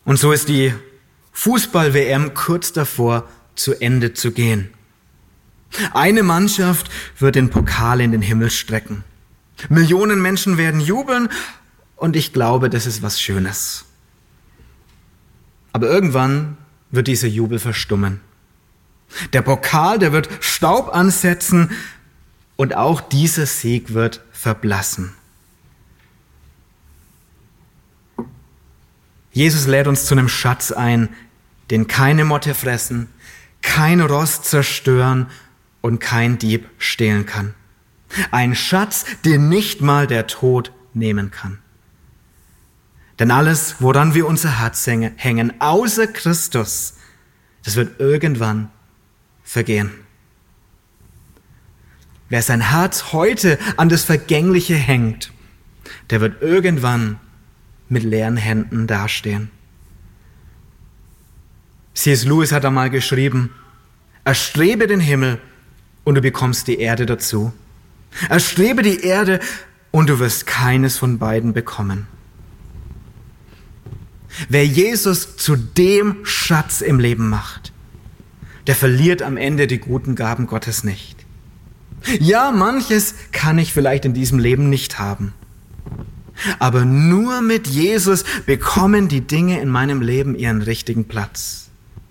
Und so ist die Fußball-WM kurz davor, zu Ende zu gehen. Eine Mannschaft wird den Pokal in den Himmel strecken. Millionen Menschen werden jubeln und ich glaube, das ist was Schönes. Aber irgendwann wird dieser Jubel verstummen. Der Pokal, der wird Staub ansetzen und auch dieser Sieg wird verblassen. Jesus lädt uns zu einem Schatz ein, den keine Motte fressen, kein Rost zerstören und kein Dieb stehlen kann. Ein Schatz, den nicht mal der Tod nehmen kann. Denn alles, woran wir unser Herz hängen, außer Christus, das wird irgendwann vergehen. Wer sein Herz heute an das Vergängliche hängt, der wird irgendwann mit leeren Händen dastehen. C.S. Lewis hat einmal geschrieben, erstrebe den Himmel und du bekommst die Erde dazu. Erstrebe die Erde und du wirst keines von beiden bekommen. Wer Jesus zu dem Schatz im Leben macht, der verliert am Ende die guten Gaben Gottes nicht. Ja, manches kann ich vielleicht in diesem Leben nicht haben. Aber nur mit Jesus bekommen die Dinge in meinem Leben ihren richtigen Platz.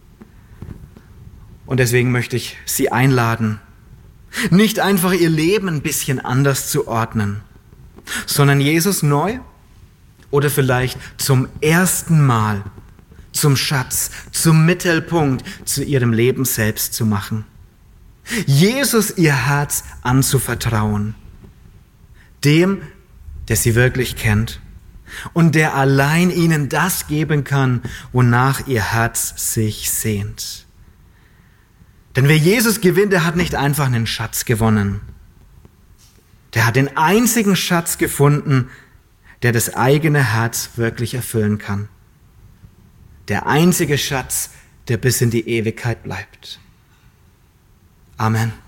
Und deswegen möchte ich Sie einladen, nicht einfach Ihr Leben ein bisschen anders zu ordnen, sondern Jesus neu oder vielleicht zum ersten Mal zum Schatz, zum Mittelpunkt, zu Ihrem Leben selbst zu machen. Jesus Ihr Herz anzuvertrauen, dem, der Sie wirklich kennt und der allein Ihnen das geben kann, wonach Ihr Herz sich sehnt. Denn wer Jesus gewinnt, der hat nicht einfach einen Schatz gewonnen. Der hat den einzigen Schatz gefunden, der das eigene Herz wirklich erfüllen kann. Der einzige Schatz, der bis in die Ewigkeit bleibt. Amen.